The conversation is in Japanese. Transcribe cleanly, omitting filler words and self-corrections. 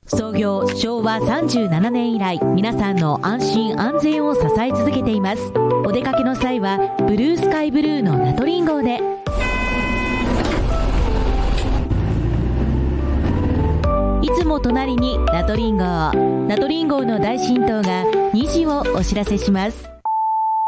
創業昭和37年以来、皆さんの安心安全を支え続けています。お出かけの際はブルースカイブルーのナトリン号で。いつも隣にナトリン号の大浸透が2時をお知らせします。